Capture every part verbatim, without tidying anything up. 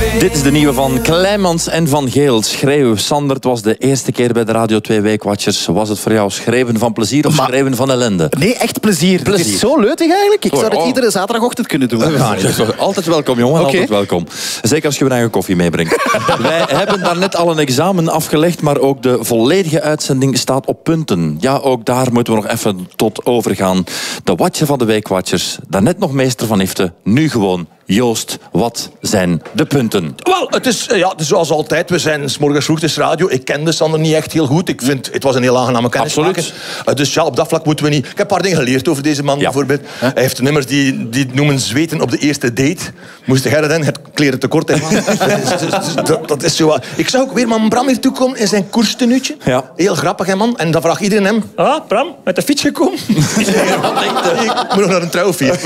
Dit is de nieuwe van Kleimans en Van Geel. Schreeuw. Sander, het was de eerste keer bij de Radio twee Weekwatchers. Was het voor jou schreeuwen van plezier of maar, schreeuwen van ellende? Nee, echt plezier. plezier. Het is zo leuk eigenlijk. Ik zou het oh. iedere zaterdagochtend kunnen doen. Ja, altijd welkom, jongen. Okay. Altijd welkom. Zeker als je je eigen koffie meebrengt. Wij hebben daarnet al een examen afgelegd, maar ook de volledige uitzending staat op punten. Ja, ook daar moeten we nog even tot overgaan. De watcher van de Weekwatchers. Daarnet nog meester van Ifte. Nu gewoon Joost, wat zijn de punten? Wel, het is, ja, het is zoals altijd. We zijn 's morgens vroeg, het is radio. Ik kende Sander niet echt heel goed. Ik vind, het was een heel aangename kennismaking. Uh, dus ja, op dat vlak moeten we niet... Ik heb een paar dingen geleerd over deze man, ja. bijvoorbeeld. Huh? Hij heeft nummers die, die noemen zweten op de eerste date. Moest jij dat in? Het kleren tekort hebben. dat, dat is zo... Ik zag ook weer man Bram hier toekomen in zijn koerstenuutje. Ja. Heel grappig, hè, man. En dan vraagt iedereen hem... Ah, Bram, met de fiets gekomen? Ik moet nog naar een trouwfeest.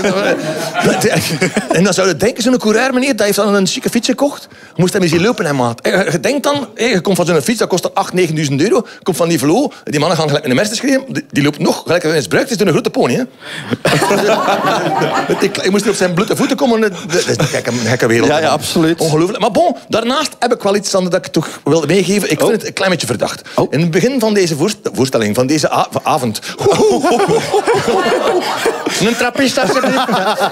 En dan zou je denken, zo'n coureur, meneer, dat heeft dan een chique fiets gekocht. Je moest hem eens zien lopen, hè, maat. Je denkt dan, je komt van zo'n fiets, dat kost acht, negenduizend euro. Komt van die velo, die mannen gaan gelijk met een Mercedes gereden. Die, die loopt nog, gelijk als hij is gebruikt, is door een grote pony, hè. Je moest er op zijn blote voeten komen. Dat is een gekke, een gekke wereld. Ja, ja, absoluut. Ongelooflijk. Maar bon, daarnaast heb ik wel iets Sander, dat ik toch wilde meegeven. Ik vind oh. het een klein beetje verdacht. Oh. In het begin van deze voorstelling, van deze a- avond... Een trappist, alsjeblieft.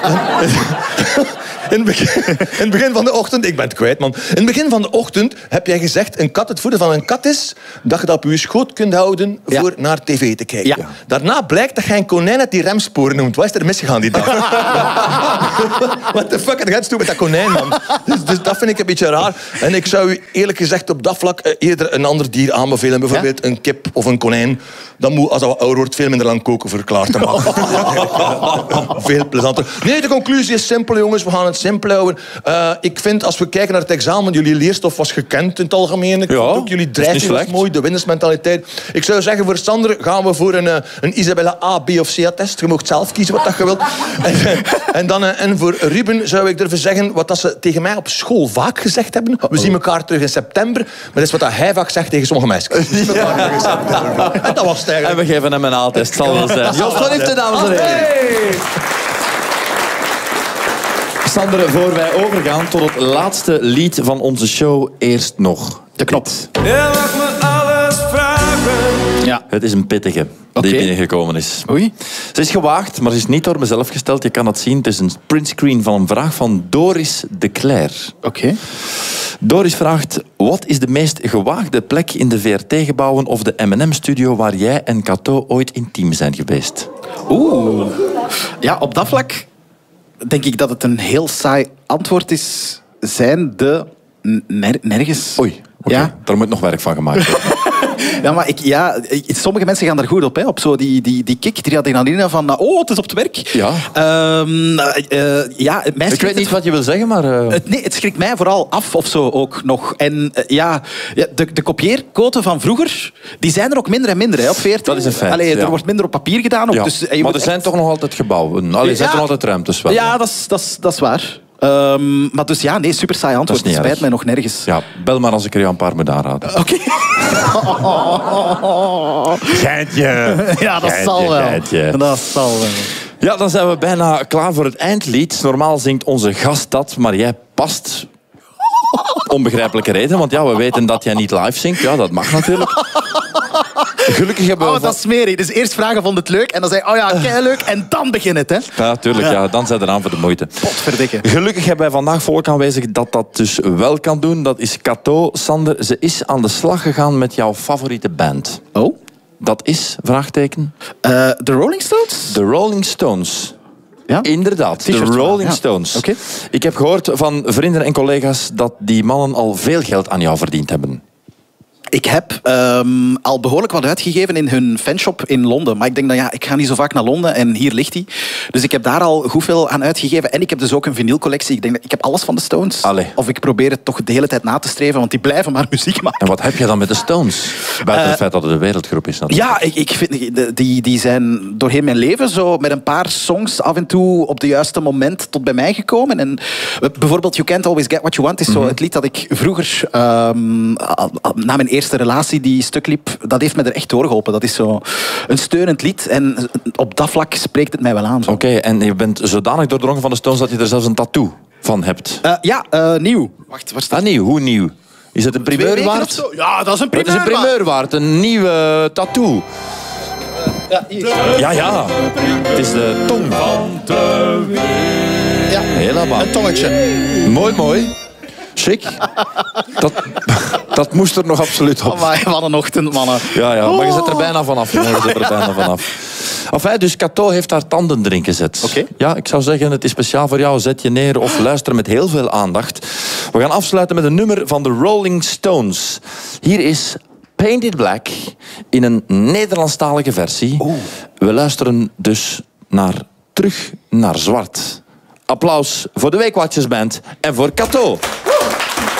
In het, begin, in het begin van de ochtend... Ik ben het kwijt, man. In het begin van de ochtend heb jij gezegd... Een kat, het voeden van een kat is... dat je dat op je schoot kunt houden ja. voor naar tv te kijken. Ja. Daarna blijkt dat jij een konijn uit die remsporen noemt. Wat is er misgegaan die dag? What the fuck? En gaat toe met dat konijn, man. Dus, dus dat vind ik een beetje raar. En ik zou u eerlijk gezegd op dat vlak... Uh, eerder een ander dier aanbevelen. Bijvoorbeeld ja? een kip of een konijn. Dan moet, als dat wat ouder wordt, veel minder lang koken voor klaar te maken. Veel plezanter. Nee, de conclusie is simpel, jongens. We gaan het simpel houden. Uh, ik vind, als we kijken naar het examen, jullie leerstof was gekend in het algemeen. Ik ja, vond ook jullie drijfveer was mooi, de winnersmentaliteit. Ik zou zeggen, voor Sander gaan we voor een, een Isabella A, B of C-attest. Je mag zelf kiezen wat dat je wilt. En, en, dan, en voor Ruben zou ik durven zeggen wat dat ze tegen mij op school vaak gezegd hebben. We zien elkaar terug in september. Maar dat is wat dat hij vaak zegt tegen sommige meisjes. We zien elkaar terug in september. En dat was het eigenlijk. En we geven hem een A-test, zal wel zijn. Joost van Ifte, dames en heren. Sander, voor wij overgaan tot het laatste lied van onze show, eerst nog de knop. Je mag me alles vragen. Ja. Het is een pittige okay. die binnengekomen is. Oei. Ze is gewaagd, maar ze is niet door mezelf gesteld. Je kan het zien. Het is een printscreen van een vraag van Doris de Cler. Oké. Okay. Doris vraagt, wat is de meest gewaagde plek in de V R T-gebouwen of de M en M-studio waar jij en Cato ooit intiem zijn geweest? Oeh. Ja, op dat vlak denk ik dat het een heel saai antwoord is. Zijn de ner- nergens. Oei, okay. ja? Daar moet nog werk van gemaakt worden. Ja, maar ik, ja, sommige mensen gaan daar goed op, hè, op zo die, die, die kick, die adrenaline van oh, het is op het werk. Ja. Um, uh, ja mij ik weet niet het, wat je wil zeggen, maar... Uh... Het, nee, het schrikt mij vooral af of zo ook nog. En uh, ja, de, de kopieerquoten van vroeger, die zijn er ook minder en minder, hè, op V R T. Dat is een feit. Allee, er ja. wordt minder op papier gedaan. Op, ja. dus, uh, maar er zijn echt... toch nog altijd gebouwen. Allee, er zijn ja. toch altijd ruimtes wel. Ja, dat is, dat is, dat is waar. Um, maar dus ja, nee, super saai antwoord. Het spijt mij nog nergens. Ja, bel maar als ik er jou een paar moet aanraden. Oké. Okay. Geintje. Ja, dat geintje, zal wel. Geintje. Dat zal wel. Ja, dan zijn we bijna klaar voor het eindlied. Normaal zingt onze gast dat, maar jij past... Onbegrijpelijke reden, want ja, we weten dat jij niet live zingt. Ja, dat mag natuurlijk. Gelukkig hebben we... Oh, dat is smerig. Dus eerst vragen, vond het leuk? En dan zei oh ja, kei leuk. En dan begint het, hè? Ja, tuurlijk. Ja. Ja, dan zijn we eraan voor de moeite. Potverdikke. Gelukkig hebben wij vandaag volk aanwezig dat dat dus wel kan doen. Dat is Cato. Sander, ze is aan de slag gegaan met jouw favoriete band. Oh? Dat is, vraagteken... Uh, The Rolling Stones? The Rolling Stones. Ja? Inderdaad, de Rolling ja. Stones. Okay. Ik heb gehoord van vrienden en collega's dat die mannen al veel geld aan jou verdiend hebben. Ik heb um, al behoorlijk wat uitgegeven in hun fanshop in Londen. Maar ik denk, dat ja, ik ga niet zo vaak naar Londen en hier ligt hij. Dus ik heb daar al goed veel aan uitgegeven. En ik heb dus ook een vinylcollectie. Ik denk dat ik heb alles van de Stones. Allee. Of ik probeer het toch de hele tijd na te streven, want die blijven maar muziek maken. En wat heb je dan met de Stones? Buiten uh, het feit dat het een wereldgroep is natuurlijk. Ja, ik, ik vind, die, die zijn doorheen mijn leven zo met een paar songs af en toe op de juiste moment tot bij mij gekomen. En bijvoorbeeld You Can't Always Get What You Want is mm-hmm. zo het lied dat ik vroeger um, na mijn eerste relatie die stuk liep, dat heeft me er echt doorgeholpen. Dat is zo een steunend lied en op dat vlak spreekt het mij wel aan. Oké, okay, en je bent zodanig doordrongen van de Stones dat je er zelfs een tattoo van hebt. Uh, ja, uh, nieuw. Wacht, waar staat Ah, nieuw. Hoe nieuw? Is het een primeur waard? Ja, dat is een primeur. Het is een primeur waard. Een nieuwe tattoo. Ja, hier. Ja, ja. Het is de tong van de wereld. Ja, helemaal. Een tongetje. Mooi, mooi. Chic. Dat, dat moest er nog absoluut op. Oh, wat een ochtend, mannen. Ja, ja, maar je zit er bijna vanaf. Je zit er bijna vanaf. Enfin, dus Cateau heeft haar tanden erin gezet. Okay. Ja, ik zou zeggen, het is speciaal voor jou. Zet je neer of luister met heel veel aandacht. We gaan afsluiten met een nummer van de Rolling Stones. Hier is Painted Black in een Nederlandstalige versie. Oeh. We luisteren dus naar Terug naar Zwart. Applaus voor de Weekwatchersband en voor Cateau.